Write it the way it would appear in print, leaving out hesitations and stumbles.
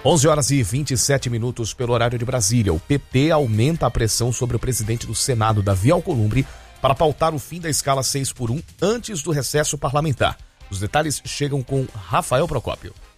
11h27 pelo horário de Brasília. O PT aumenta a pressão sobre o presidente do Senado, Davi Alcolumbre, para pautar o fim da escala 6x1 antes do recesso parlamentar. Os detalhes chegam com Rafael Procópio.